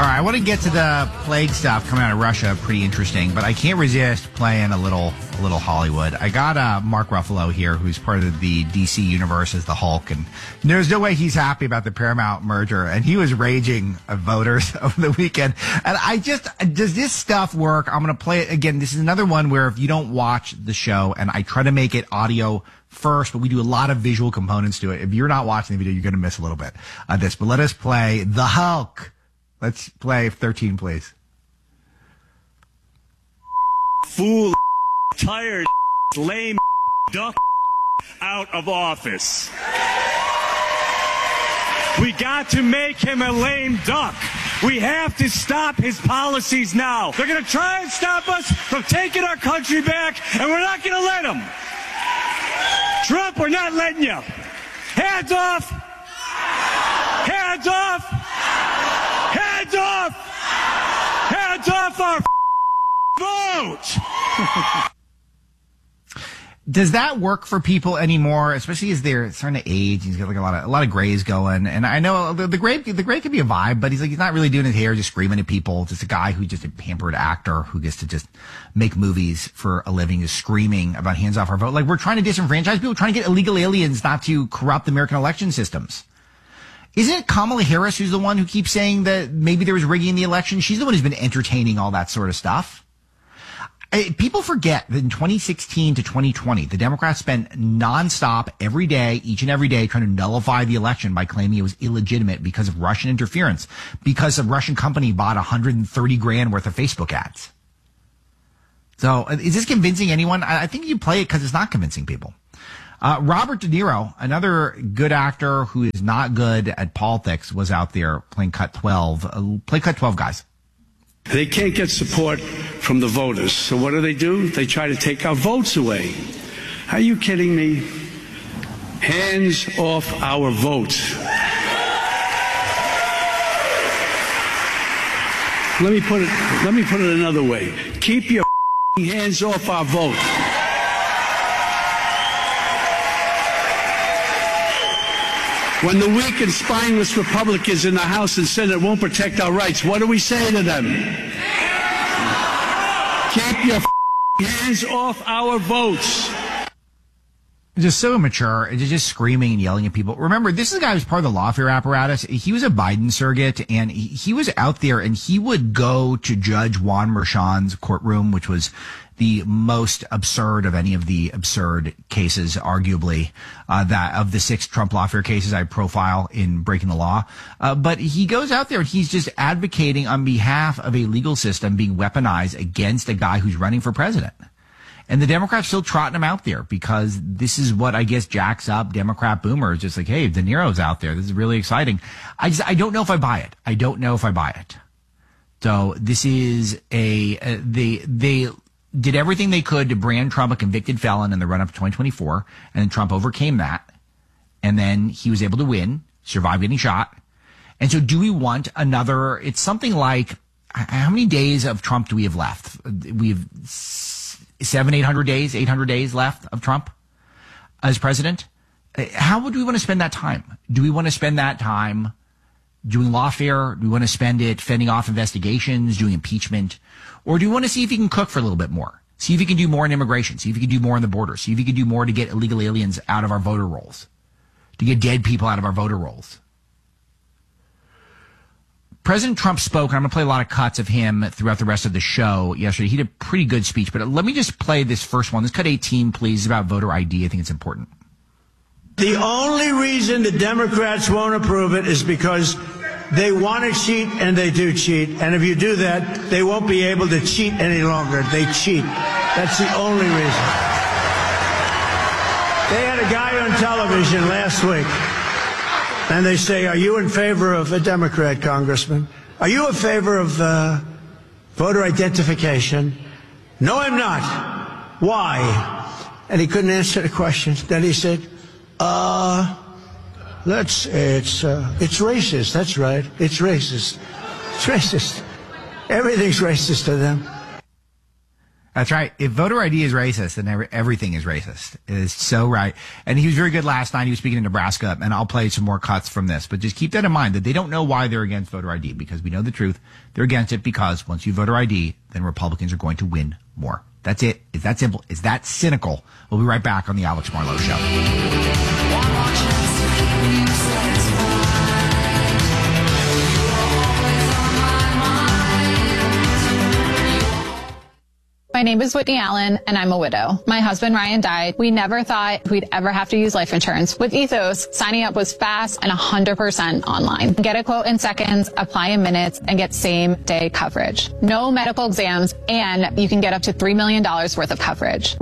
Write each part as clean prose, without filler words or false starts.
All right, I want to get to the plague stuff coming out of Russia. Pretty interesting, but I can't resist playing a little Hollywood. I got Mark Ruffalo here, who's part of the DC universe as the Hulk, and there's no way he's happy about the Paramount merger. And he was raging at voters over the weekend. And does this stuff work? I'm going to play it again. This is another one where if you don't watch the show, and I try to make it audio first, but we do a lot of visual components to it. If you're not watching the video, you're going to miss a little bit of this. But let us play the Hulk. Let's play 13, please. Fool, tired, lame, duck out of office. We got to make him a lame duck. We have to stop his policies now. They're going to try and stop us from taking our country back, and we're not going to let them. Trump, we're not letting you. Hands off. Hands off. Hands off. Hands off our vote. Does that work for people anymore, especially as they're starting to age? He's got like a lot of grays going, and I know the gray could be a vibe, but he's not really doing his hair, just screaming at people. Just a guy who's just a pampered actor who gets to just make movies for a living, is screaming about hands off our vote. Like, we're trying to disenfranchise people, trying to get illegal aliens not to corrupt the American election systems. Isn't it Kamala Harris who's the one who keeps saying that maybe there was rigging in the election? She's the one who's been entertaining all that sort of stuff. People forget that in 2016 to 2020, the Democrats spent nonstop every day, each and every day, trying to nullify the election by claiming it was illegitimate because of Russian interference, because a Russian company bought 130 grand worth of Facebook ads. So is this convincing anyone? I think you play it because it's not convincing people. Robert De Niro, another good actor who is not good at politics, was out there playing Cut 12. Play Cut 12, guys. They can't get support from the voters. So what do? They try to take our votes away. Are you kidding me? Hands off our votes. Let me put it another way. Keep your hands off our vote. When the weak and spineless Republicans in the House and Senate won't protect our rights, what do we say to them? Keep your hands off our votes. Just so immature, just screaming and yelling at people. Remember, this is a guy who's part of the lawfare apparatus. He was a Biden surrogate, and he was out there, and he would go to Judge Juan Merchan's courtroom, which was the most absurd of any of the absurd cases, arguably, that of the 6 Trump lawfare cases I profile in Breaking the Law. But he goes out there and he's just advocating on behalf of a legal system being weaponized against a guy who's running for president. And the Democrats still trotting him out there because this is what I guess jacks up Democrat boomers. Just like, hey, De Niro's out there. This is really exciting. I don't know if I buy it. I don't know if I buy it. So this is they did everything they could to brand Trump a convicted felon in the run-up to 2024, and then Trump overcame that, and then he was able to win, survive getting shot. And so do we want another, it's something like, how many days of Trump do we have left? We have 800 days left of Trump as president. How would we want to spend that time? Do we want to spend that time doing lawfare? Do we want to spend it fending off investigations, doing impeachment? Or do you want to see if you can cook for a little bit more? See if you can do more in immigration. See if you can do more on the border. See if you can do more to get illegal aliens out of our voter rolls. To get dead people out of our voter rolls. President Trump spoke, and I'm going to play a lot of cuts of him throughout the rest of the show yesterday. He did a pretty good speech, but let me just play this first one. This cut 18, please. It's about voter ID. I think it's important. The only reason the Democrats won't approve it is because they want to cheat, and they do cheat. And if you do that, they won't be able to cheat any longer. They cheat. That's the only reason. They had a guy on television last week, and they say, are you in favor of a Democrat, Congressman? Are you in favor of voter identification? No, I'm not. Why? And he couldn't answer the question. Then he said, it's racist. That's right. It's racist. It's racist. Everything's racist to them. That's right. If voter ID is racist, then everything is racist. It is so right. And he was very good last night. He was speaking in Nebraska, and I'll play some more cuts from this. But just keep that in mind that they don't know why they're against voter ID, because we know the truth. They're against it because once you voter ID, then Republicans are going to win more. That's it. It's that simple. It's that cynical. We'll be right back on the Alex Marlowe Show. My name is Whitney Allen, and I'm a widow. My husband, Ryan, died. We never thought we'd ever have to use life insurance. With Ethos, signing up was fast and 100% online. Get a quote in seconds, apply in minutes, and get same-day coverage. No medical exams, and you can get up to $3 million worth of coverage.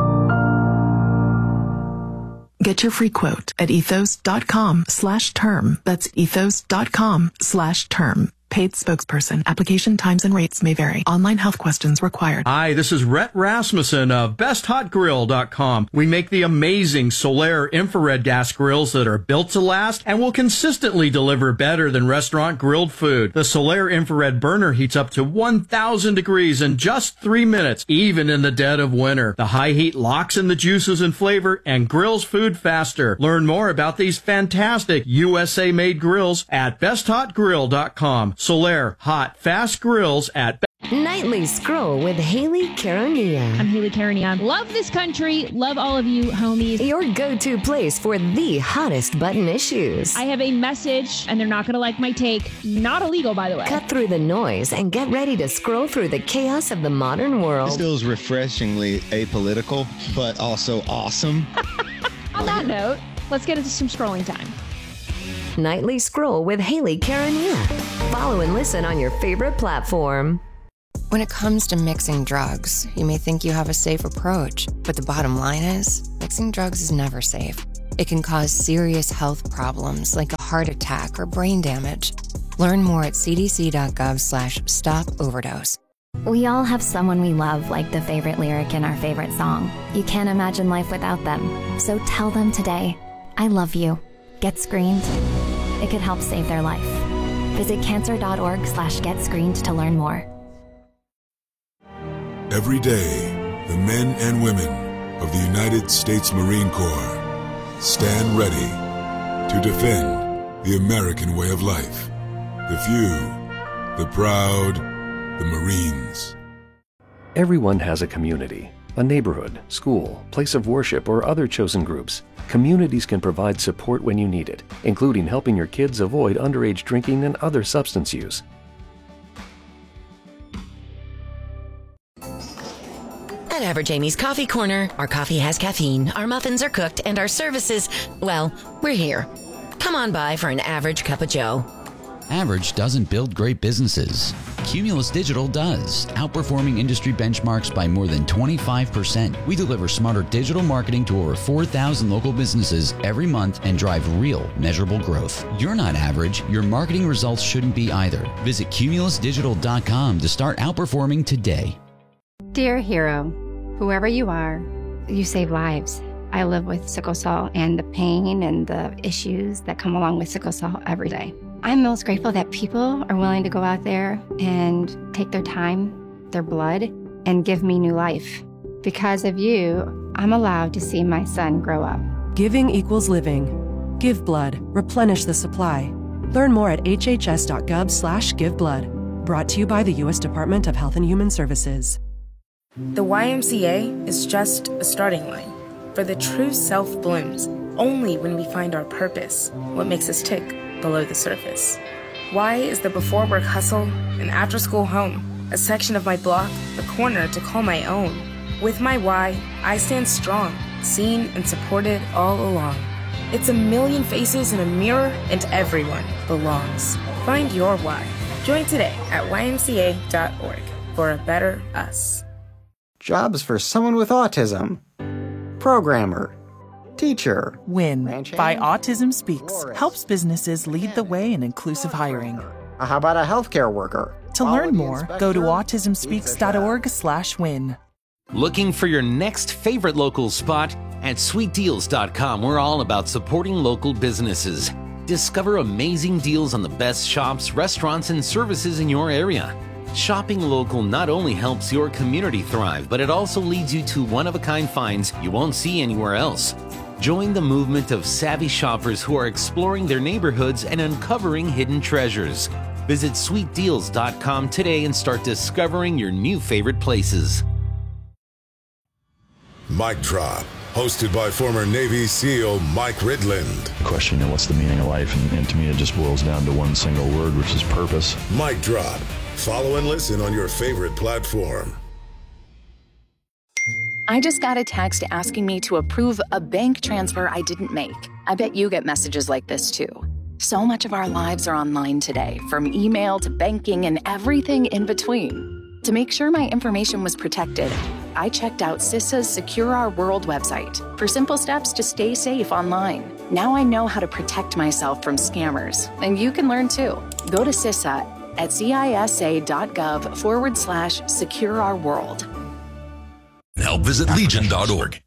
Get your free quote at ethos.com/term. That's ethos.com/term. Paid spokesperson. Application times and rates may vary. Online health questions required. Hi, this is Rhett Rasmussen of BestHotGrill.com. We make the amazing Solaire infrared gas grills that are built to last and will consistently deliver better than restaurant grilled food. The Solaire infrared burner heats up to 1,000 degrees in just 3 minutes, even in the dead of winter. The high heat locks in the juices and flavor and grills food faster. Learn more about these fantastic USA-made grills at BestHotGrill.com. Solaire, hot, fast grills at Nightly Scroll with Haley Caronia. I'm Haley Caronia. Love this country. Love all of you, homies. Your go-to place for the hottest button issues. I have a message, and they're not going to like my take. Not illegal, by the way. Cut through the noise and get ready to scroll through the chaos of the modern world. This feels refreshingly apolitical, but also awesome. On that note, let's get into some scrolling time. Nightly Scroll with Haley Caronia. Follow and listen on your favorite platform. When it comes to mixing drugs, you may think you have a safe approach, but the bottom line is, mixing drugs is never safe. It can cause serious health problems like a heart attack or brain damage. Learn more at cdc.gov/stop-overdose. We all have someone we love, like the favorite lyric in our favorite song. You can't imagine life without them. So tell them today, I love you. Get screened. It could help save their life. Visit cancer.org/getscreened to learn more. Every day, the men and women of the United States Marine Corps stand ready to defend the American way of life. The few, the proud, the Marines. Everyone has a community, a neighborhood, school, place of worship, or other chosen groups. Communities can provide support when you need it, including helping your kids avoid underage drinking and other substance use. At Average Amy's Coffee Corner, our coffee has caffeine, our muffins are cooked, and our services, well, we're here. Come on by for an average cup of joe. Average doesn't build great businesses. Cumulus Digital does, outperforming industry benchmarks by more than 25%. We deliver smarter digital marketing to over 4,000 local businesses every month and drive real, measurable growth. You're not average. Your marketing results shouldn't be either. Visit cumulusdigital.com to start outperforming today. Dear hero, whoever you are, you save lives. I live with sickle cell and the pain and the issues that come along with sickle cell every day. I'm most grateful that people are willing to go out there and take their time, their blood, and give me new life. Because of you, I'm allowed to see my son grow up. Giving equals living. Give blood. Replenish the supply. Learn more at hhs.gov/giveblood. Brought to you by the U.S. Department of Health and Human Services. The YMCA is just a starting line. For the true self blooms only when we find our purpose, what makes us tick below the surface. Y is the before work hustle, an after school home, a section of my block, a corner to call my own. With my Y, I stand strong, seen and supported all along. It's a million faces in a mirror and everyone belongs. Find your Y. Join today at ymca.org for a better us. Jobs for someone with autism. Programmer. Teacher. WIN by Autism Speaks helps businesses lead the way in inclusive hiring. How about a healthcare worker? To learn more, go to autismspeaks.org/win. Looking for your next favorite local spot? At sweetdeals.com, we're all about supporting local businesses. Discover amazing deals on the best shops, restaurants, and services in your area. Shopping local not only helps your community thrive, but it also leads you to one-of-a-kind finds you won't see anywhere else. Join the movement of savvy shoppers who are exploring their neighborhoods and uncovering hidden treasures. Visit sweetdeals.com today and start discovering your new favorite places. Mic Drop, hosted by former Navy SEAL Mike Ridland. Question, what's the meaning of life? And to me, it just boils down to one single word, which is purpose. Mic Drop. Follow and listen on your favorite platform. I just got a text asking me to approve a bank transfer I didn't make. I bet you get messages like this too. So much of our lives are online today, from email to banking and everything in between. To make sure my information was protected, I checked out CISA's Secure Our World website for simple steps to stay safe online. Now I know how to protect myself from scammers, and you can learn too. Go to CISA at cisa.gov/secure our world. Help visit legion.org.